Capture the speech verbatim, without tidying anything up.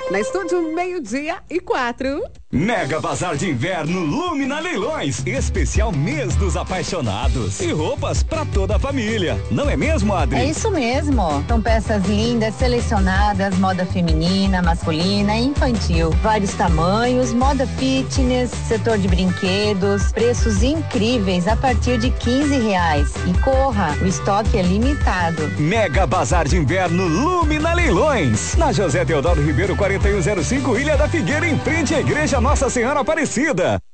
Na estúdio, meio-dia e quatro. Mega Bazar de Inverno Lumina Leilões, especial mês dos apaixonados. E roupas pra toda a família. Não é mesmo, Adri? É isso mesmo. São peças lindas, selecionadas, moda feminina, masculina e infantil. Vários tamanhos, moda fitness, setor de brinquedos, preços incríveis a partir de quinze reais. E corra, o estoque é limitado. Mega Bazar de Inverno Lumina Leilões. Na José Teodoro Ribeiro, quarenta e um zero cinco, Ilha da Figueira, em frente à Igreja Nossa Senhora Aparecida.